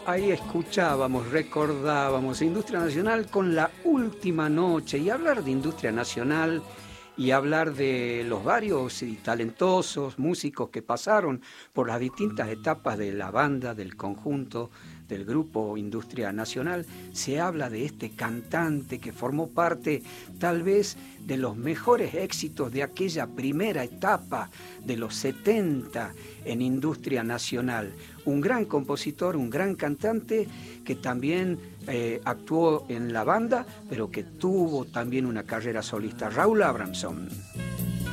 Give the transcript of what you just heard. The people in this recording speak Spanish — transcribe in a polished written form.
Ahí escuchábamos, recordábamos Industria Nacional con La Última Noche, y hablar de Industria Nacional y hablar de los varios y talentosos músicos que pasaron por las distintas etapas de la banda, del conjunto, del grupo Industria Nacional. Se habla de este cantante que formó parte tal vez de los mejores éxitos de aquella primera etapa de los 70 en Industria Nacional. Un gran compositor, un gran cantante que también actuó en la banda, pero que tuvo también una carrera solista. Raúl Abramson.